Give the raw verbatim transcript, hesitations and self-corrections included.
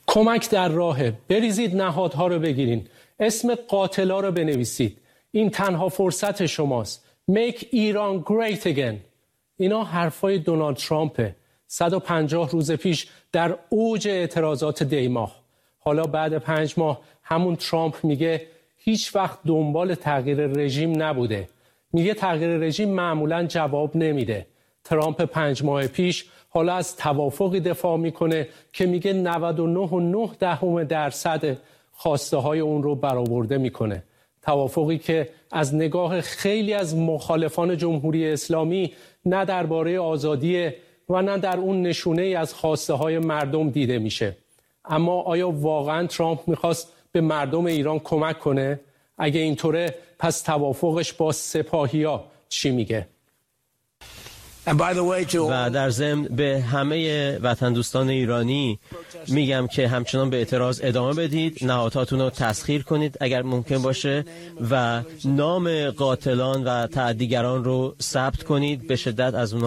کمک در راهه، بریزید نهادها رو بگیرین، اسم قاتلا رو بنویسید، این تنها فرصت شماست. Make Iran great again. اینا حرفای دونالد ترامپه. صد و پنجاه روز پیش در اوج اعتراضات دیماه. حالا بعد پنج ماه همون ترامپ میگه هیچ وقت دنبال تغییر رژیم نبوده. میگه تغییر رژیم معمولاً جواب نمیده. ترامپ پنج ماه پیش حالا از توافقی دفاع میکنه که میگه نود و نه و نه دهم درصد خواسته های اون رو برآورده میکنه. توافقی که از نگاه خیلی از مخالفان جمهوری اسلامی نه درباره آزادی و نه در اون نشونه ای از خواسته های مردم دیده میشه. اما آیا واقعا ترامپ میخواست به مردم ایران کمک کنه؟ اگه اینطوره پس توافقش با سپاهیا چی میگه؟ و در ضمن به همه وطن دوستان ایرانی میگم که همچنان به اعتراض ادامه بدید، نهادهاتون رو تسخیر کنید اگر ممکن باشه و نام قاتلان و تعدیگران رو ثبت کنید، به شدت از اونا